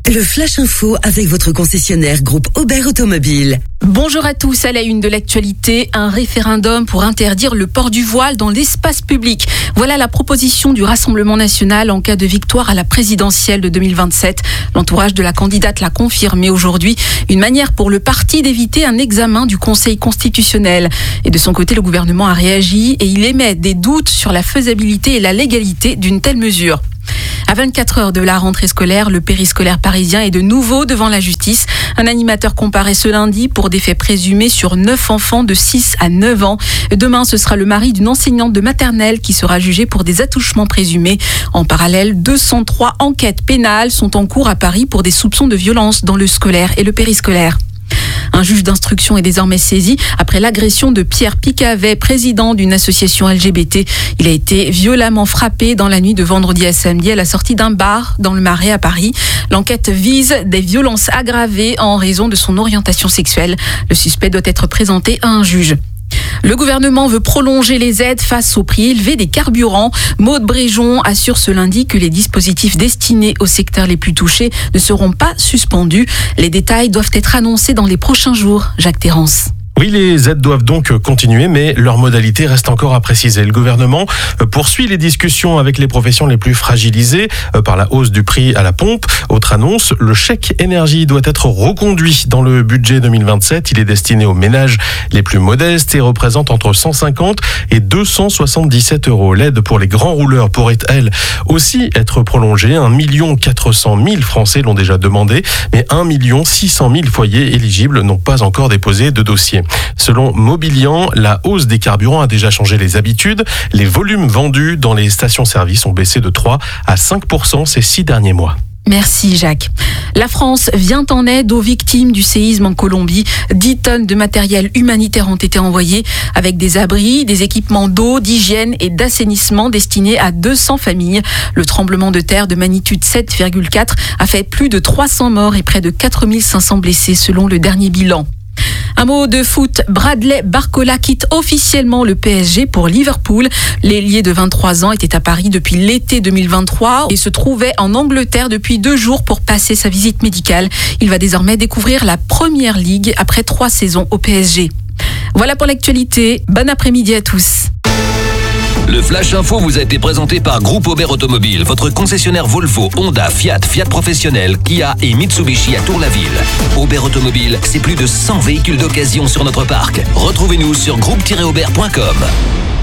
Le Flash Info avec votre concessionnaire groupe Aubert Automobile. Bonjour à tous, à la une de l'actualité, un référendum pour interdire le port du voile dans l'espace public. Voilà la proposition du Rassemblement national en cas de victoire à la présidentielle de 2027. L'entourage de la candidate l'a confirmé aujourd'hui. Une manière pour le parti d'éviter un examen du Conseil constitutionnel. Et de son côté, le gouvernement a réagi et il émet des doutes sur la faisabilité et la légalité d'une telle mesure. À 24 heures de la rentrée scolaire, le périscolaire parisien est de nouveau devant la justice. Un animateur comparaît ce lundi pour des faits présumés sur 9 enfants de 6 à 9 ans. Demain, ce sera le mari d'une enseignante de maternelle qui sera jugé pour des attouchements présumés. En parallèle, 203 enquêtes pénales sont en cours à Paris pour des soupçons de violence dans le scolaire et le périscolaire. Un juge d'instruction est désormais saisi après l'agression de Pierre Picavet, président d'une association LGBT. Il a été violemment frappé dans la nuit de vendredi à samedi à la sortie d'un bar dans le Marais à Paris. L'enquête vise des violences aggravées en raison de son orientation sexuelle. Le suspect doit être présenté à un juge. Le gouvernement veut prolonger les aides face au prix élevé des carburants. Maude Bréjon assure ce lundi que les dispositifs destinés aux secteurs les plus touchés ne seront pas suspendus. Les détails doivent être annoncés dans les prochains jours. Jacques Terrance. Oui, les aides doivent donc continuer, mais leurs modalités restent encore à préciser. Le gouvernement poursuit les discussions avec les professions les plus fragilisées par la hausse du prix à la pompe. Autre annonce, le chèque énergie doit être reconduit dans le budget 2027. Il est destiné aux ménages les plus modestes et représente entre 150 et 277 euros. L'aide pour les grands rouleurs pourrait, elle, aussi être prolongée. 1 400 000 Français l'ont déjà demandé, mais 1 600 000 foyers éligibles n'ont pas encore déposé de dossier. Selon Mobilian, la hausse des carburants a déjà changé les habitudes. Les volumes vendus dans les stations-service ont baissé de 3 à 5% ces 6 derniers mois. Merci Jacques. La France vient en aide aux victimes du séisme en Colombie. 10 tonnes de matériel humanitaire ont été envoyées avec des abris, des équipements d'eau, d'hygiène et d'assainissement destinés à 200 familles. Le tremblement de terre de magnitude 7,4 a fait plus de 300 morts et près de 4500 blessés selon le dernier bilan. Un mot de foot, Bradley Barcola quitte officiellement le PSG pour Liverpool. L'ailier de 23 ans était à Paris depuis l'été 2023 et se trouvait en Angleterre depuis 2 jours pour passer sa visite médicale. Il va désormais découvrir la Première Ligue après 3 saisons au PSG. Voilà pour l'actualité. Bon après-midi à tous. Le Flash Info vous a été présenté par Groupe Aubert Automobile, votre concessionnaire Volvo, Honda, Fiat, Fiat Professionnel, Kia et Mitsubishi à Tour-la-Ville. Aubert Automobile, c'est plus de 100 véhicules d'occasion sur notre parc. Retrouvez-nous sur groupe-aubert.com.